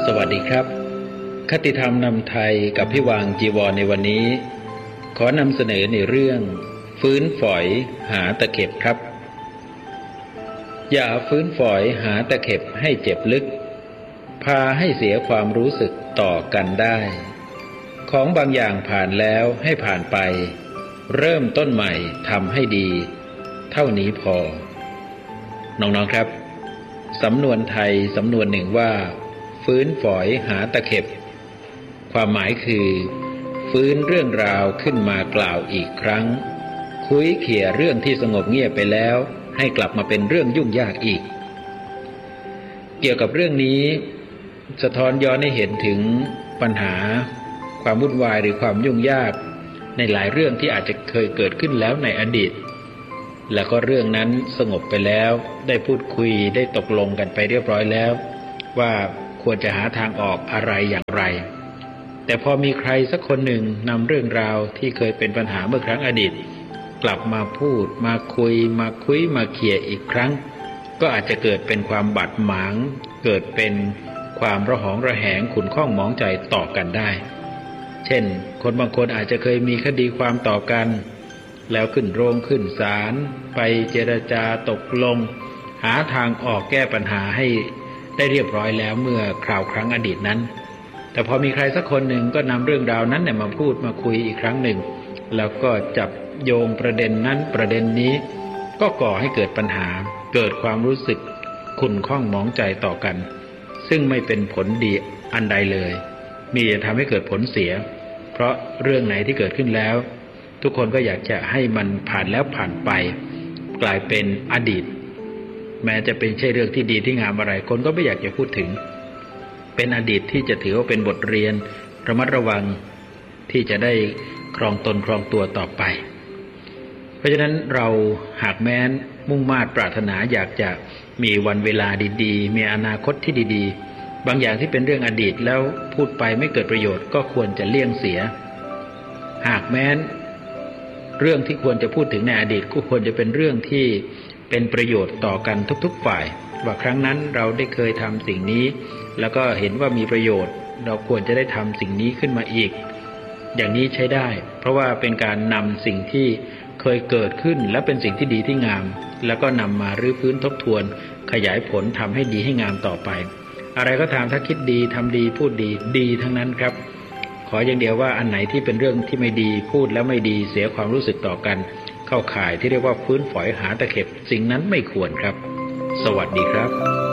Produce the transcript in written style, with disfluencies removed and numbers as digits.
วัสดีครับคติธรรมนำไทยกับพี่วางจีวรในวันนี้ขอนำเสนอในเรื่องฟื้นฝอยหาตะเข็บครับอย่าฟื้นฝอยหาตะเข็บให้เจ็บลึกพาให้เสียความรู้สึกต่อกันได้ของบางอย่างผ่านแล้วให้ผ่านไปเริ่มต้นใหม่ทำให้ดีเท่านี้พอน้องๆครับสำนวนไทยสำนวนหนึ่งว่าฟื้นฝอยหาตะเข็บความหมายคือฟื้นเรื่องราวขึ้นมากล่าวอีกครั้งคุยเขี่ยเรื่องที่สงบเงียบไปแล้วให้กลับมาเป็นเรื่องยุ่งยากอีกเกี่ยวกับเรื่องนี้สะท้อนย้อนให้เห็นถึงปัญหาความวุ่นวายหรือความยุ่งยากในหลายเรื่องที่อาจจะเคยเกิดขึ้นแล้วในอดีตแล้วก็เรื่องนั้นสงบไปแล้วได้พูดคุยได้ตกลงกันไปเรียบร้อยแล้วว่าควรจะหาทางออกอะไรอย่างไรแต่พอมีใครสักคนหนึ่งนำเรื่องราวที่เคยเป็นปัญหาเมื่อครั้งอดีตกลับมาพูดมาคุยมาเขี่ยอีกครั้งก็อาจจะเกิดเป็นความบาดหมางเกิดเป็นความระหองระแหงขุ่นข้องหมองใจต่อกันได้เช่นคนบางคนอาจจะเคยมีคดีความต่อกันแล้วขึ้นโรงขึ้นศาลไปเจรจาตกลงหาทางออกแก้ปัญหาให้ได้เรียบร้อยแล้วเมื่อคราวครั้งอดีตนั้นแต่พอมีใครสักคนหนึ่งก็นำเรื่องราวนั้นมาพูดมาคุยอีกครั้งหนึ่งแล้วก็จับโยงประเด็นนั้นประเด็นนี้ก็ก่อให้เกิดปัญหาเกิดความรู้สึกขุ่นข้องหมองใจต่อกันซึ่งไม่เป็นผลดีอันใดเลยมีแต่ทำให้เกิดผลเสียเพราะเรื่องไหนที่เกิดขึ้นแล้วทุกคนก็อยากจะให้มันผ่านแล้วผ่านไปกลายเป็นอดีตแม้จะเป็นใช่เรื่องที่ดีที่งามอะไรคนก็ไม่อยากจะพูดถึงเป็นอดีตที่จะถือว่าเป็นบทเรียนระมัดระวังที่จะได้ครองตนครองตัวต่อไปเพราะฉะนั้นเราหากแม้นมุ่งมา่ปรารถนาอยากจะมีวันเวลาดีๆมีอนาคตที่ดีๆบางอย่างที่เป็นเรื่องอดีตแล้วพูดไปไม่เกิดประโยชน์ก็ควรจะเลี่ยงเสียหากแม้นเรื่องที่ควรจะพูดถึงในอดีตก็ควรจะเป็นเรื่องที่เป็นประโยชน์ต่อกันทุกๆฝ่ายว่าครั้งนั้นเราได้เคยทำสิ่งนี้แล้วก็เห็นว่ามีประโยชน์เราควรจะได้ทำสิ่งนี้ขึ้นมาอีกอย่างนี้ใช้ได้เพราะว่าเป็นการนำสิ่งที่เคยเกิดขึ้นและเป็นสิ่งที่ดีที่งามแล้วก็นำมารื้อฟื้นทบทวนขยายผลทำให้ดีให้งามต่อไปอะไรก็ตามถ้าคิดดีทำดีพูดดีดีทั้งนั้นครับขออย่างเดียวว่าอันไหนที่เป็นเรื่องที่ไม่ดีพูดแล้วไม่ดีเสียความรู้สึกต่อกันเข้าข่ายที่เรียกว่าฟื้นฝอยหาตะเข็บสิ่งนั้นไม่ควรครับสวัสดีครับ